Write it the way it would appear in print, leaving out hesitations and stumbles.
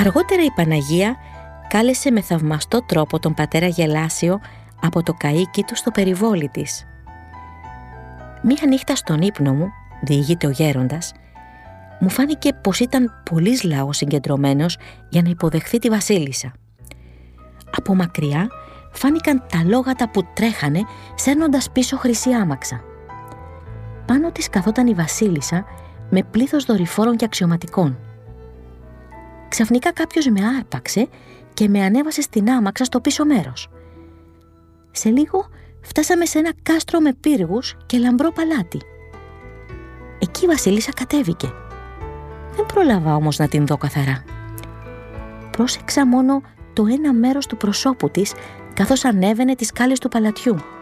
Αργότερα η Παναγία κάλεσε με θαυμαστό τρόπο τον πατέρα Γελάσιο από το καΐκι του στο περιβόλι της. Μία νύχτα στον ύπνο μου, διηγείται ο γέροντας, μου φάνηκε πως ήταν πολύς λαός συγκεντρωμένος για να υποδεχθεί τη βασίλισσα. Από μακριά φάνηκαν τα λόγατα που τρέχανε σέρνοντας πίσω χρυσή άμαξα. Πάνω της καθόταν η βασίλισσα με πλήθος δορυφόρων και αξιωματικών. Ξαφνικά κάποιος με άρπαξε και με ανέβασε στην άμαξα στο πίσω μέρος. Σε λίγο φτάσαμε σε ένα κάστρο με πύργους και λαμπρό παλάτι. Εκεί η βασίλισσα κατέβηκε. Δεν πρόλαβα όμως να την δω καθαρά. Πρόσεξα μόνο το ένα μέρος του προσώπου της καθώς ανέβαινε τις σκάλες του παλατιού.